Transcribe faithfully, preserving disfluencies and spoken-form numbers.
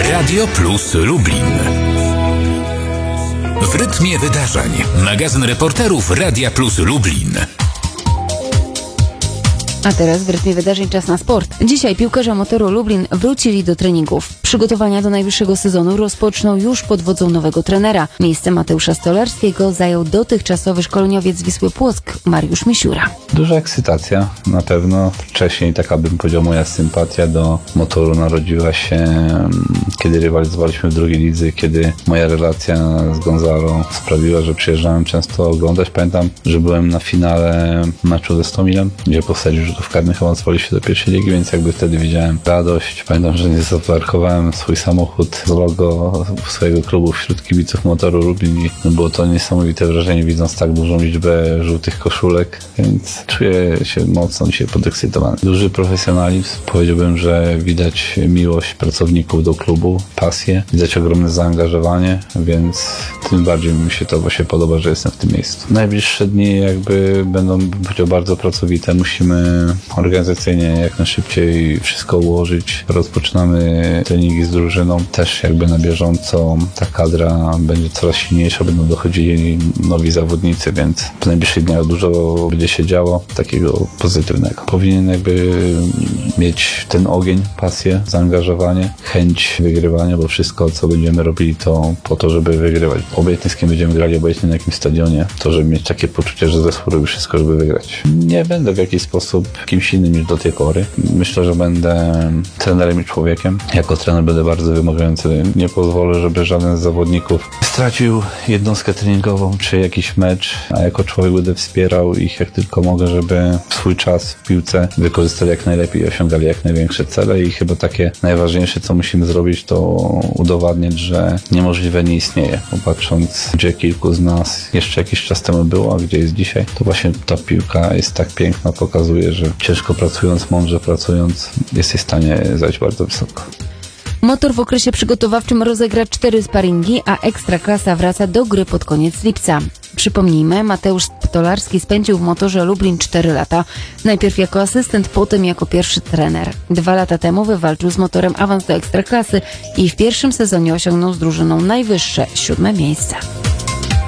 Radio Plus Lublin. W rytmie wydarzeń. Magazyn reporterów Radia Plus Lublin. A teraz w rytmie wydarzeń czas na sport. Dzisiaj piłkarze Motoru Lublin wrócili do treningów. Przygotowania do najwyższego sezonu rozpoczną już pod wodzą nowego trenera. Miejsce Mateusza Stolarskiego zajął dotychczasowy szkoleniowiec Wisły Płock Mariusz Misiura. Duża ekscytacja na pewno. Wcześniej taka bym powiedział moja sympatia do Motoru narodziła się, kiedy rywalizowaliśmy w drugiej lidze, kiedy moja relacja z Gonzalo sprawiła, że przyjeżdżałem często oglądać. Pamiętam, że byłem na finale meczu ze Stomilem, gdzie po serii rzutów karnych awansowali się do pierwszej ligi, więc jakby wtedy widziałem radość. Pamiętam, że nie zaparkowałem swój samochód z logo swojego klubu wśród kibiców Motoru Lublin i no było to niesamowite wrażenie, widząc tak dużą liczbę żółtych koszulek, więc czuję się mocno dzisiaj podekscytowany. Duży profesjonalizm. Powiedziałbym, że widać miłość pracowników do klubu, pasję, widać ogromne zaangażowanie, więc tym bardziej mi się to właśnie podoba, że jestem w tym miejscu. Najbliższe dni jakby będą, bym powiedział, bardzo pracowite. Musimy organizacyjnie jak najszybciej wszystko ułożyć. Rozpoczynamy treningi z drużyną. Też jakby na bieżąco ta kadra będzie coraz silniejsza, będą dochodzili nowi zawodnicy, więc w najbliższych dniach dużo będzie się działo takiego pozytywnego. Powinien jakby mieć ten ogień, pasję, zaangażowanie, chęć wygrywania, bo wszystko, co będziemy robili, to po to, żeby wygrywać. Obojętnie z kim będziemy grali, obojętnie na jakim stadionie, to żeby mieć takie poczucie, że zespół robi wszystko, żeby wygrać. Nie będę w jakiś sposób kimś innym niż do tej pory. Myślę, że będę trenerem i człowiekiem. Jako trener będę bardzo wymagający. Nie pozwolę, żeby żaden z zawodników stracił jednostkę treningową czy jakiś mecz, a jako człowiek będę wspierał ich jak tylko mogę, żeby swój czas w piłce wykorzystali jak najlepiej i osiągali jak największe cele i chyba takie najważniejsze, co musimy zrobić, to udowadniać, że niemożliwe nie istnieje. Bo patrząc, gdzie kilku z nas jeszcze jakiś czas temu było, a gdzie jest dzisiaj, to właśnie ta piłka jest tak piękna, pokazuje, że ciężko pracując, mądrze pracując, jesteś w stanie zajść bardzo wysoko. Motor w okresie przygotowawczym rozegra cztery sparingi, a Ekstraklasa wraca do gry pod koniec lipca. Przypomnijmy, Mateusz Stolarski spędził w Motorze Lublin cztery lata. Najpierw jako asystent, potem jako pierwszy trener. Dwa lata temu wywalczył z Motorem awans do Ekstraklasy i w pierwszym sezonie osiągnął z drużyną najwyższe siódme miejsce.